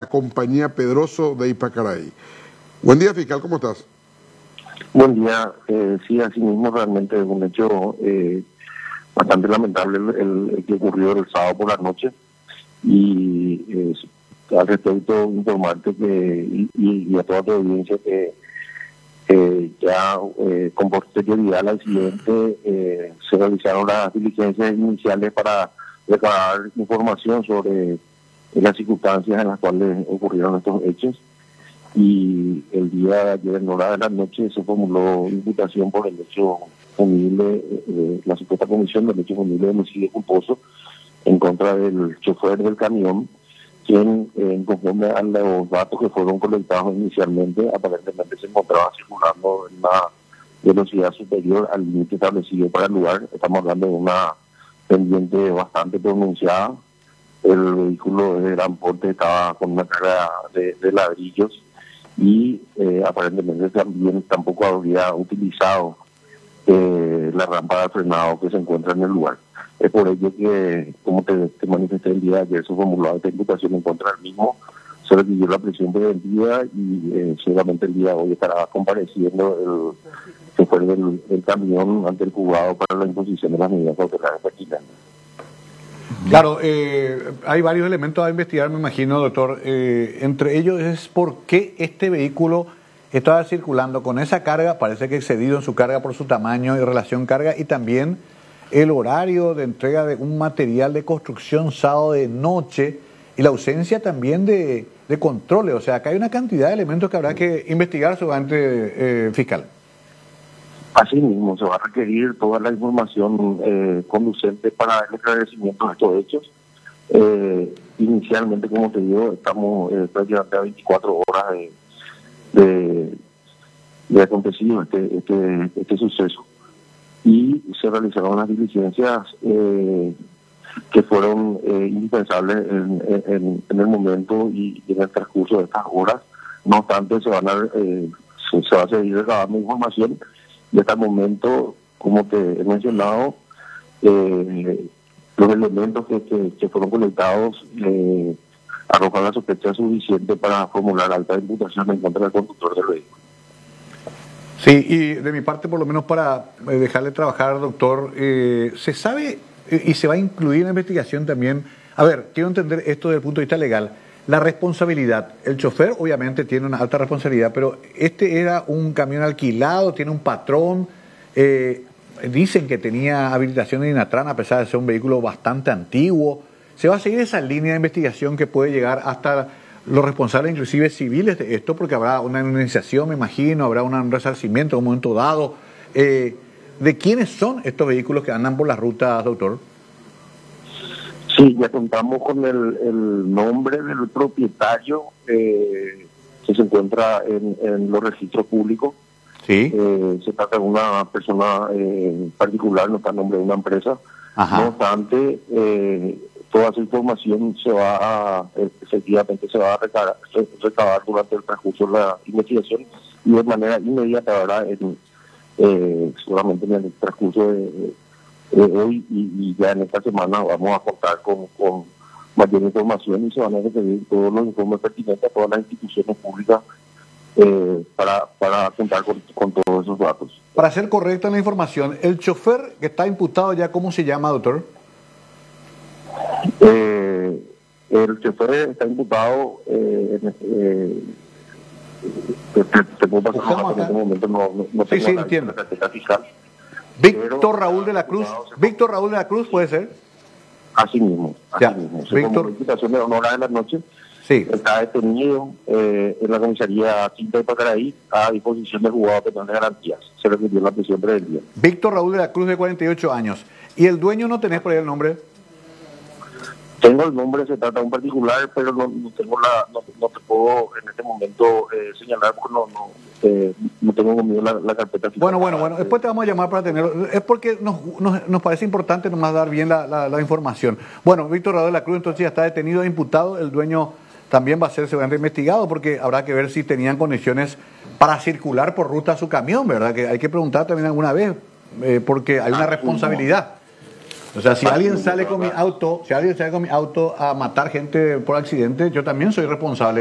compañía Pedroso de Ipacaraí. Buen día, fiscal, ¿cómo estás? Buen día. Sí, así mismo realmente es un hecho bastante lamentable el que ocurrió el sábado por la noche. Y al respecto, informarte que y a toda tu audiencia que ya con posterioridad al accidente se realizaron las diligencias iniciales para recabar información sobre las circunstancias en las cuales ocurrieron estos hechos. Y el día de ayer, en hora de la noche, se formuló imputación por el hecho punible, la supuesta comisión del hecho punible de homicidio culposo en contra del chofer del camión, quien, conforme a los datos que fueron colectados inicialmente, aparentemente se encontraba circulando en una velocidad superior al límite establecido para el lugar. Estamos hablando de una pendiente bastante pronunciada. El vehículo de gran porte estaba con una carga de ladrillos y aparentemente también tampoco habría utilizado la rampa de frenado que se encuentra en el lugar. Es por ello que, como te manifesté el día de ayer, se formuló esta imputación en contra del mismo, se requirió la prisión preventiva y seguramente el día de hoy estará compareciendo el chofer del camión ante el juzgado para la imposición de las medidas cautelares pertinentes. Claro, hay varios elementos a investigar, me imagino, doctor. Entre ellos es por qué este vehículo estaba circulando con esa carga, parece que excedido en su carga por su tamaño y relación carga, y también el horario de entrega de un material de construcción sábado de noche y la ausencia también de controles. O sea, acá hay una cantidad de elementos que habrá que investigar seguramente, fiscal. Así mismo, se va a requerir toda la información conducente para el esclarecimiento de estos hechos. Inicialmente, como te digo, estamos prácticamente a 24 horas de acontecido este suceso. Y se realizaron las diligencias que fueron indispensables en el momento y en el transcurso de estas horas. No obstante, se va a seguir recabando información. Y hasta el momento, como te he mencionado, los elementos que fueron colectados arrojan la sospecha suficiente para formular alta imputación en contra del conductor del vehículo. Sí, y de mi parte, por lo menos para dejarle trabajar, doctor, ¿se sabe y se va a incluir en la investigación también? A ver, quiero entender esto desde el punto de vista legal. La responsabilidad, el chofer obviamente tiene una alta responsabilidad, pero este era un camión alquilado, tiene un patrón, dicen que tenía habilitación de Inatran a pesar de ser un vehículo bastante antiguo. ¿Se va a seguir esa línea de investigación que puede llegar hasta los responsables inclusive civiles de esto? Porque habrá una indemnización, me imagino, habrá un resarcimiento en un momento dado. ¿De quiénes son estos vehículos que andan por las rutas, doctor? Sí, ya contamos con el nombre del propietario que se encuentra en los registros públicos. Sí. Se trata de una persona particular, no está en nombre de una empresa. Ajá. No obstante, toda esa información efectivamente se va a recabar durante el transcurso de la investigación y de manera inmediata, ¿verdad? Seguramente en el transcurso de hoy y ya en esta semana vamos a contar con mayor información y se van a requerir todos los informes pertinentes a todas las instituciones públicas para contar con todos esos datos. Para ser correcta la información, el chofer que está imputado ya, ¿cómo se llama, doctor? El chofer está imputado te puedo pasar más en este momento, no tengo entiendo. La tarjeta fiscal. Víctor Raúl de la Cruz. Víctor Raúl de la Cruz, ¿puede ser? Así mismo. Se Víctor. tomó imputación de hora de la noche. Sí. Está detenido en la comisaría Quinta de Pacaraí a disposición del juzgado penal de garantías. Se refirió a la prisión preventiva. Víctor Raúl de la Cruz, de 48 años. ¿Y el dueño no tenés por ahí el nombre? Tengo el nombre, se trata de un particular, pero no tengo no te puedo en este momento señalar porque no tengo conmigo la carpeta fiscal. Bueno, después te vamos a llamar para tenerlo. Es porque nos parece importante nomás dar bien la información. Bueno, Víctor Raúl de la Cruz entonces ya está detenido e imputado. El dueño también va a ser seguramente investigado porque habrá que ver si tenían conexiones para circular por ruta su camión, ¿verdad? Que hay que preguntar también alguna vez, porque hay una responsabilidad. O sea, si alguien sale con mi auto a matar gente por accidente, yo también soy responsable.